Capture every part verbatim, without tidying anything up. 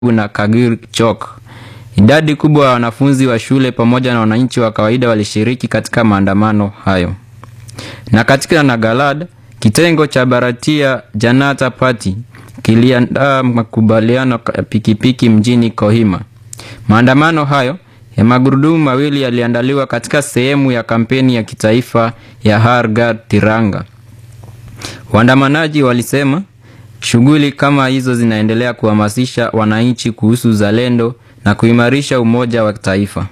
na Kargil Chowk. Idadi kubwa ya wanafunzi wa shule pamoja na wananchi wa kawaida walishiriki katika maandamano hayo. Na katika Nagaland, kitengo cha Bharatiya Janata Party kiliandaa makubaliano ya pikipiki mjini Kohima. Maandamano hayo ya magurudumu mawili yaliandaliwa katika sehemu ya kampeni ya kitaifa ya Har Ghar Tiranga. Waandamanaji walisema shughuli kama hizo zinaendelea kuhamasisha wananchi kuhusu uzalendo na kuimarisha umoja wa taifa.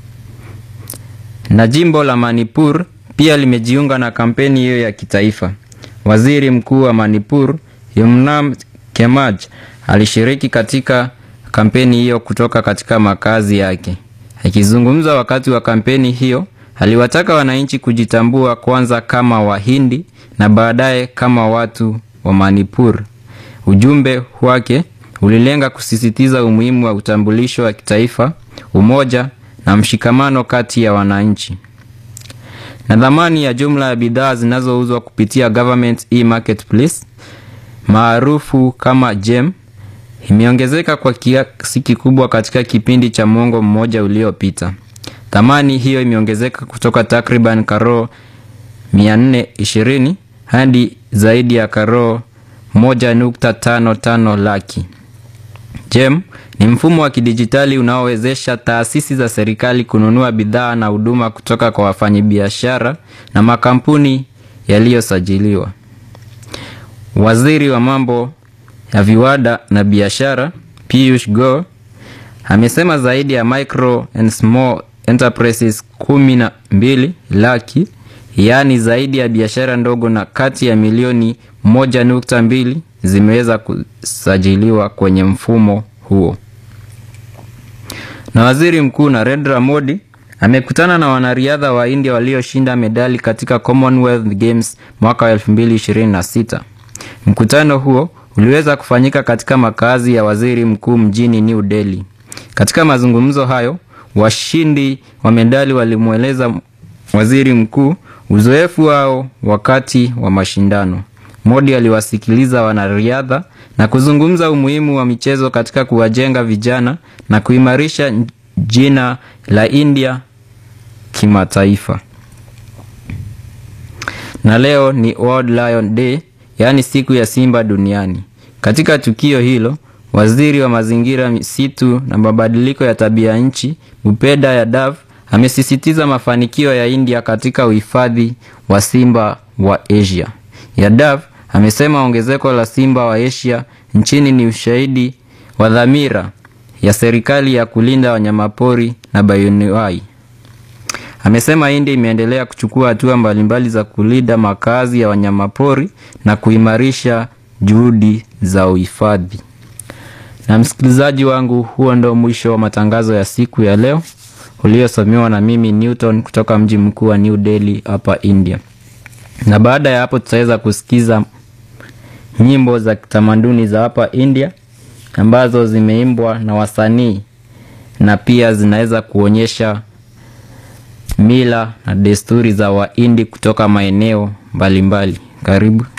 Na jimbo la Manipur pia limejiunga na kampeni hiyo ya kitaifa. Waziri Mkuu wa Manipur, Yumnam Kemaj, alishiriki katika kampeni hiyo kutoka katika makazi yake. Akizungumza wakati wa kampeni hiyo, aliwataka wananchi kujitambua kwanza kama Wahindi na baadaye kama watu wa Manipur. Ujumbe wake ulilenga kusisitiza umuhimu wa utambulisho wa kitaifa, umoja na mshikamano kati ya wananchi. Na dhamani ya jumla ya bidhaa zinazouzwa kupitia Government e-Marketplace maarufu kama G E M imeongezeka kwa kiasi kikubwa katika kipindi cha mwongo mmoja uliopita. Thamani hiyo imeongezeka kutoka takriban karo mia nne ishirini hadi zaidi ya karo moja nukta tano tano laki. G E M ni mfumo wa kidijitali unaowezesha taasisi za serikali kununua bidhaa na huduma kutoka kwa wafanyabiashara na makampuni yaliyosajiliwa. Waziri wa mambo ya viwanda na biashara Piyush Goyal amesema zaidi ya micro and small enterprises kumi na mbili laki, yani zaidi ya biashara ndogo na kati ya milioni moja nukta mbili zimeweza kusajiliwa kwenye mfumo huo. Na Waziri Mkuu Narendra Modi amekutana na wanariadha wa India walioshinda medali katika Commonwealth Games mwaka wa elfu mbili ishirini na sita. Mkutano huo uliweza kufanyika katika makazi ya Waziri Mkuu mjini New Delhi. Katika mazungumzo hayo, washindi wa medali walimueleza Waziri Mkuu uzoefu wao wakati wa mashindano. Modi aliwasikiliza wanariadha na kuzungumza umuhimu wa michezo katika kuwajenga vijana na kuimarisha jina la India kimataifa. Na leo ni World Lion Day, yani siku ya simba duniani. Katika tukio hilo, Waziri wa mazingira, misitu na mabadiliko ya tabia nchi, Bhupenda Yadav, amesisitiza mafanikio ya India katika uhifadhi wa simba wa Asia. Yadav amesema ongezeko la simba wa Asia nchini ni ushahidi wa dhamira ya serikali ya kulinda wanyamapori na bioanuwai. Amesema India imeendelea kuchukua hatua mbalimbali za kulinda makazi ya wanyamapori na kuimarisha juhudi za uhifadhi. Na msikilizaji wangu, huo ndo mwisho wa matangazo ya siku ya leo uliosomewa na mimi Newton kutoka mji mkuu wa New Delhi hapa India. Na baada ya hapo tutaweza kusikiza nyimbo za kitamaduni za hapa India ambazo zimeimbwa na wasanii na pia zinaweza kuonyesha mila na desturi za Wahindi kutoka maeneo mbalimbali. Karibu.